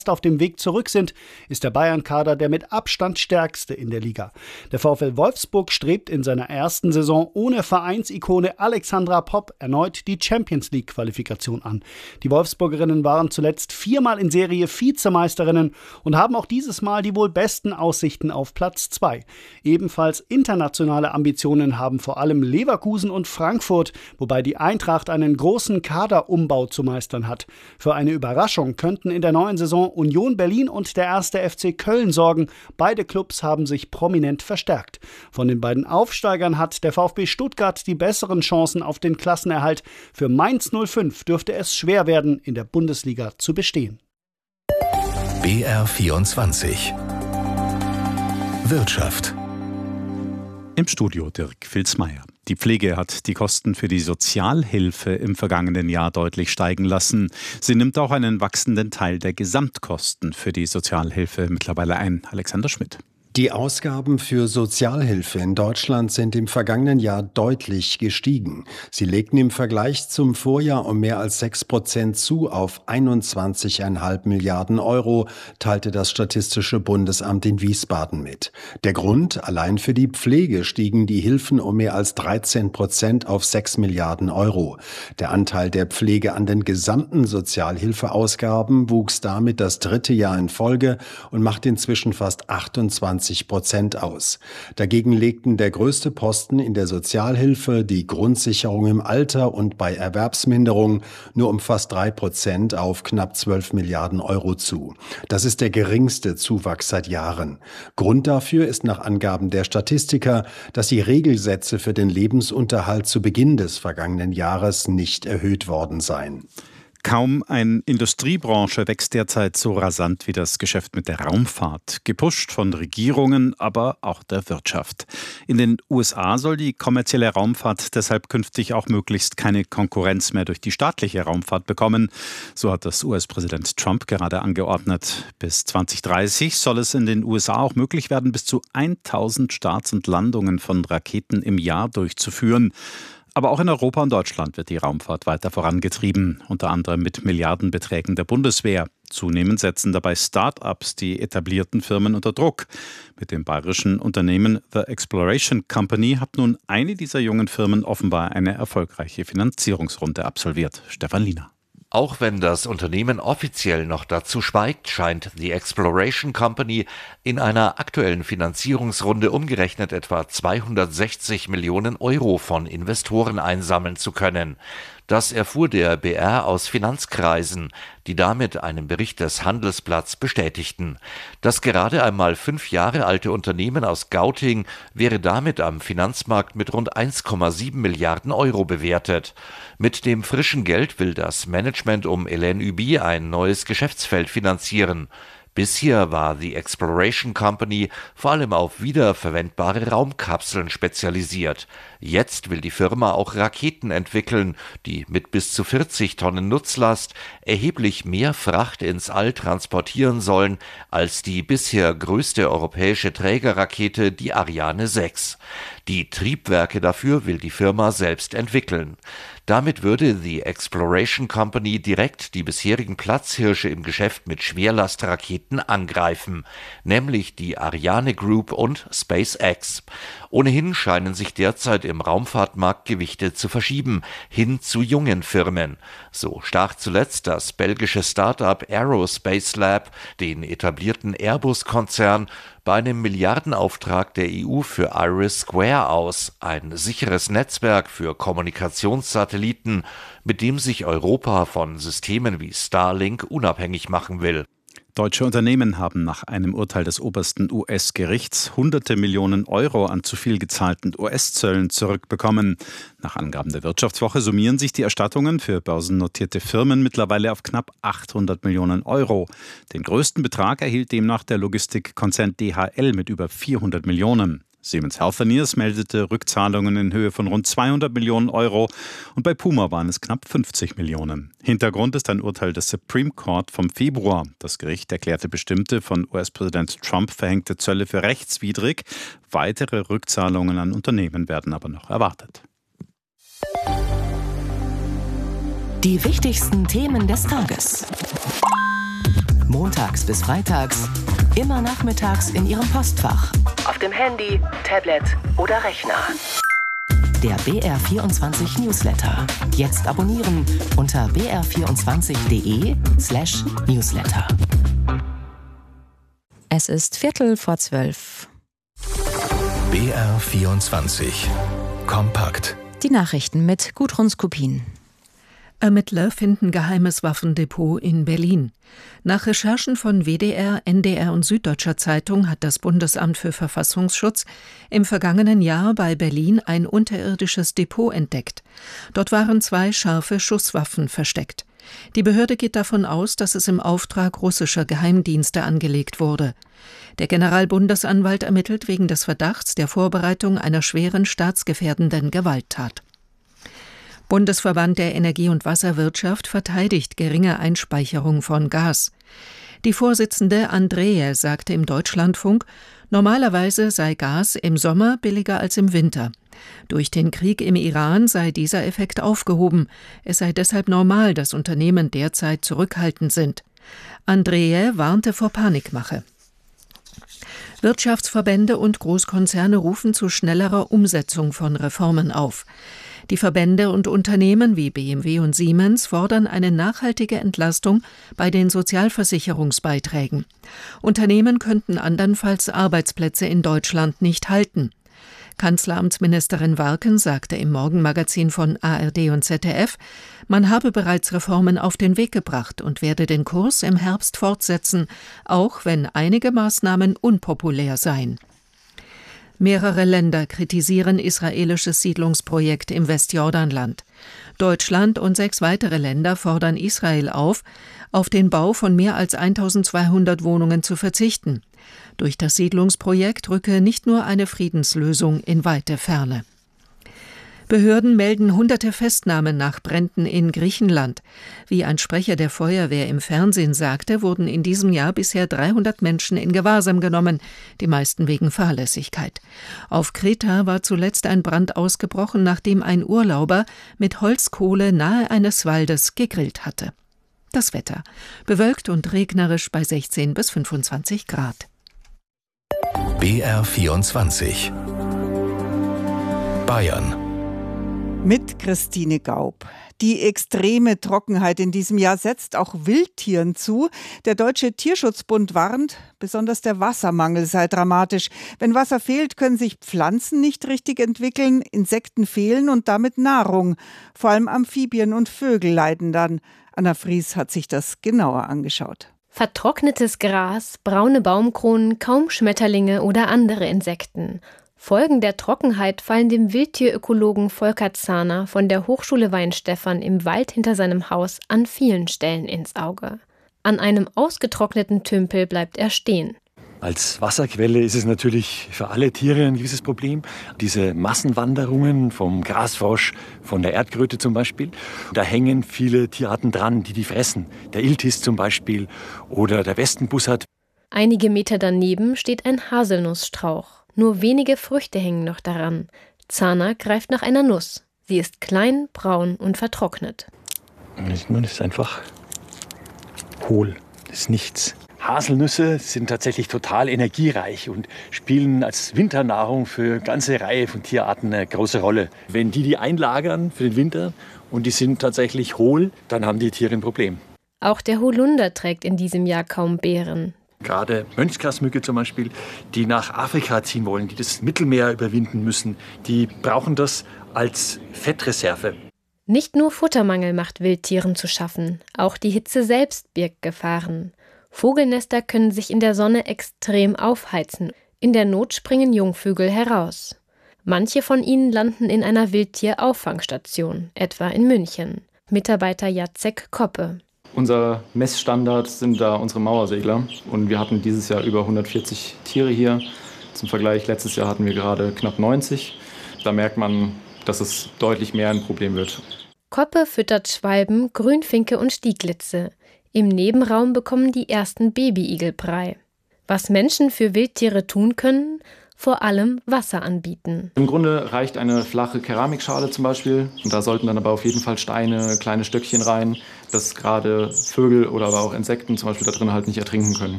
auf dem Weg zurück sind, ist der Bayern-Kader der mit Abstand stärkste in der Liga. Der VfL Wolfsburg strebt in seiner ersten Saison ohne Vereinsikone Alexandra Popp erneut die Champions-League-Qualifikation an. Die Wolfsburgerinnen waren zuletzt 4-mal in Serie Vizemeisterinnen und haben auch dieses Mal die wohl besten Aussichten auf Platz 2. Ebenfalls internationale Ambitionen haben vor allem Leverkusen und Frankfurt, wobei die Eintracht einen großen Kaderumbau zu meistern hat. Für eine Überraschung könnten in der neuen Saison Union Berlin und der 1. FC Köln sorgen. Beide Clubs haben sich prominent verstärkt. Von den beiden Aufsteigern hat der VfB Stuttgart die besseren Chancen auf den Klassenerhalt. Für Mainz 05 dürfte es schwer werden, in der Bundesliga zu bestehen. BR24 Wirtschaft. Im Studio Dirk Vilsmeier. Die Pflege hat die Kosten für die Sozialhilfe im vergangenen Jahr deutlich steigen lassen. Sie nimmt auch einen wachsenden Teil der Gesamtkosten für die Sozialhilfe mittlerweile ein. Alexander Schmidt. Die Ausgaben für Sozialhilfe in Deutschland sind im vergangenen Jahr deutlich gestiegen. Sie legten im Vergleich zum Vorjahr um mehr als 6% zu auf 21,5 Milliarden Euro, teilte das Statistische Bundesamt in Wiesbaden mit. Der Grund: allein für die Pflege stiegen die Hilfen um mehr als 13% auf 6 Milliarden Euro. Der Anteil der Pflege an den gesamten Sozialhilfeausgaben wuchs damit das dritte Jahr in Folge und macht inzwischen fast 28% aus. Dagegen legten der größte Posten in der Sozialhilfe, die Grundsicherung im Alter und bei Erwerbsminderung nur um fast 3% auf knapp 12 Milliarden Euro zu. Das ist der geringste Zuwachs seit Jahren. Grund dafür ist nach Angaben der Statistiker, dass die Regelsätze für den Lebensunterhalt zu Beginn des vergangenen Jahres nicht erhöht worden seien. Kaum eine Industriebranche wächst derzeit so rasant wie das Geschäft mit der Raumfahrt. Gepusht von Regierungen, aber auch der Wirtschaft. In den USA soll die kommerzielle Raumfahrt deshalb künftig auch möglichst keine Konkurrenz mehr durch die staatliche Raumfahrt bekommen. So hat das US-Präsident Trump gerade angeordnet. Bis 2030 soll es in den USA auch möglich werden, bis zu 1000 Starts und Landungen von Raketen im Jahr durchzuführen. Aber auch in Europa und Deutschland wird die Raumfahrt weiter vorangetrieben, unter anderem mit Milliardenbeträgen der Bundeswehr. Zunehmend setzen dabei Start-ups die etablierten Firmen unter Druck. Mit dem bayerischen Unternehmen The Exploration Company hat nun eine dieser jungen Firmen offenbar eine erfolgreiche Finanzierungsrunde absolviert. Stefan Liener. Auch wenn das Unternehmen offiziell noch dazu schweigt, scheint The Exploration Company in einer aktuellen Finanzierungsrunde umgerechnet etwa 260 Millionen Euro von Investoren einsammeln zu können. Das erfuhr der BR aus Finanzkreisen, die damit einen Bericht des Handelsblatts bestätigten. Das gerade einmal 5 Jahre alte Unternehmen aus Gauting wäre damit am Finanzmarkt mit rund 1,7 Milliarden Euro bewertet. Mit dem frischen Geld will das Management um Hélène Huby ein neues Geschäftsfeld finanzieren. Bisher war The Exploration Company vor allem auf wiederverwendbare Raumkapseln spezialisiert. Jetzt will die Firma auch Raketen entwickeln, die mit bis zu 40 Tonnen Nutzlast erheblich mehr Fracht ins All transportieren sollen als die bisher größte europäische Trägerrakete, die Ariane 6. Die Triebwerke dafür will die Firma selbst entwickeln. Damit würde The Exploration Company direkt die bisherigen Platzhirsche im Geschäft mit Schwerlastraketen angreifen, nämlich die Ariane Group und SpaceX. Ohnehin scheinen sich derzeit im Raumfahrtmarkt Gewichte zu verschieben, hin zu jungen Firmen. So stach zuletzt das belgische Start-up Aerospace Lab den etablierten Airbus-Konzern bei einem Milliardenauftrag der EU für IRIS² aus, ein sicheres Netzwerk für Kommunikationssatelliten, mit dem sich Europa von Systemen wie Starlink unabhängig machen will. Deutsche Unternehmen haben nach einem Urteil des obersten US-Gerichts hunderte Millionen Euro an zu viel gezahlten US-Zöllen zurückbekommen. Nach Angaben der Wirtschaftswoche summieren sich die Erstattungen für börsennotierte Firmen mittlerweile auf knapp 800 Millionen Euro. Den größten Betrag erhielt demnach der Logistikkonzern DHL mit über 400 Millionen. Siemens Healthineers meldete Rückzahlungen in Höhe von rund 200 Millionen Euro und bei Puma waren es knapp 50 Millionen. Hintergrund ist ein Urteil des Supreme Court vom Februar. Das Gericht erklärte bestimmte von US-Präsident Trump verhängte Zölle für rechtswidrig. Weitere Rückzahlungen an Unternehmen werden aber noch erwartet. Die wichtigsten Themen des Tages. montags bis freitags, immer nachmittags in Ihrem Postfach, auf dem Handy, Tablet oder Rechner. Der BR24 Newsletter. Jetzt abonnieren unter br24.de/Newsletter. Es ist 11:45. BR24 Kompakt. Die Nachrichten mit Gudrun Skupin. Ermittler finden geheimes Waffendepot in Berlin. Nach Recherchen von WDR, NDR und Süddeutscher Zeitung hat das Bundesamt für Verfassungsschutz im vergangenen Jahr bei Berlin ein unterirdisches Depot entdeckt. Dort waren 2 scharfe Schusswaffen versteckt. Die Behörde geht davon aus, dass es im Auftrag russischer Geheimdienste angelegt wurde. Der Generalbundesanwalt ermittelt wegen des Verdachts der Vorbereitung einer schweren staatsgefährdenden Gewalttat. Bundesverband der Energie- und Wasserwirtschaft verteidigt geringe Einspeicherung von Gas. Die Vorsitzende Andreje sagte im Deutschlandfunk, normalerweise sei Gas im Sommer billiger als im Winter. Durch den Krieg im Iran sei dieser Effekt aufgehoben. Es sei deshalb normal, dass Unternehmen derzeit zurückhaltend sind. Andreje warnte vor Panikmache. Wirtschaftsverbände und Großkonzerne rufen zu schnellerer Umsetzung von Reformen auf. Die Verbände und Unternehmen wie BMW und Siemens fordern eine nachhaltige Entlastung bei den Sozialversicherungsbeiträgen. Unternehmen könnten andernfalls Arbeitsplätze in Deutschland nicht halten. Kanzleramtsministerin Warken sagte im Morgenmagazin von ARD und ZDF, man habe bereits Reformen auf den Weg gebracht und werde den Kurs im Herbst fortsetzen, auch wenn einige Maßnahmen unpopulär seien. Mehrere Länder kritisieren israelisches Siedlungsprojekt im Westjordanland. Deutschland und 6 weitere Länder fordern Israel auf den Bau von mehr als 1200 Wohnungen zu verzichten. Durch das Siedlungsprojekt rücke nicht nur eine Friedenslösung in weite Ferne. Behörden melden hunderte Festnahmen nach Bränden in Griechenland. Wie ein Sprecher der Feuerwehr im Fernsehen sagte, wurden in diesem Jahr bisher 300 Menschen in Gewahrsam genommen, die meisten wegen Fahrlässigkeit. Auf Kreta war zuletzt ein Brand ausgebrochen, nachdem ein Urlauber mit Holzkohle nahe eines Waldes gegrillt hatte. Das Wetter: bewölkt und regnerisch bei 16 bis 25 Grad. BR24 Bayern. Mit Christine Gaub. Die extreme Trockenheit in diesem Jahr setzt auch Wildtieren zu. Der Deutsche Tierschutzbund warnt, besonders der Wassermangel sei dramatisch. Wenn Wasser fehlt, können sich Pflanzen nicht richtig entwickeln, Insekten fehlen und damit Nahrung. Vor allem Amphibien und Vögel leiden dann. Anna Fries hat sich das genauer angeschaut. Vertrocknetes Gras, braune Baumkronen, kaum Schmetterlinge oder andere Insekten. Folgen der Trockenheit fallen dem Wildtierökologen Volker Zahner von der Hochschule Weihenstephan im Wald hinter seinem Haus an vielen Stellen ins Auge. An einem ausgetrockneten Tümpel bleibt er stehen. Als Wasserquelle ist es natürlich für alle Tiere ein gewisses Problem. Diese Massenwanderungen vom Grasfrosch, von der Erdkröte zum Beispiel, da hängen viele Tierarten dran, die fressen. Der Iltis zum Beispiel oder der Westenbussard. Einige Meter daneben steht ein Haselnussstrauch. Nur wenige Früchte hängen noch daran. Zahner greift nach einer Nuss. Sie ist klein, braun und vertrocknet. Das ist einfach hohl, das ist nichts. Haselnüsse sind tatsächlich total energiereich und spielen als Winternahrung für eine ganze Reihe von Tierarten eine große Rolle. Wenn die einlagern für den Winter und die sind tatsächlich hohl, dann haben die Tiere ein Problem. Auch der Holunder trägt in diesem Jahr kaum Beeren. Gerade Mönchsgrasmücke zum Beispiel, die nach Afrika ziehen wollen, die das Mittelmeer überwinden müssen, die brauchen das als Fettreserve. Nicht nur Futtermangel macht Wildtieren zu schaffen, auch die Hitze selbst birgt Gefahren. Vogelnester können sich in der Sonne extrem aufheizen. In der Not springen Jungvögel heraus. Manche von ihnen landen in einer Wildtierauffangstation, etwa in München. Mitarbeiter Jacek Koppe. Unser Messstandard sind da unsere Mauersegler und wir hatten dieses Jahr über 140 Tiere hier. Zum Vergleich, letztes Jahr hatten wir gerade knapp 90. Da merkt man, dass es deutlich mehr ein Problem wird. Koppe füttert Schwalben, Grünfinke und Stieglitze. Im Nebenraum bekommen die ersten Babyigel Brei. Was Menschen für Wildtiere tun können? Vor allem Wasser anbieten. Im Grunde reicht eine flache Keramikschale zum Beispiel. Und da sollten dann aber auf jeden Fall Steine, kleine Stöckchen rein. dass gerade Vögel oder aber auch Insekten zum Beispiel da drin halt nicht ertrinken können.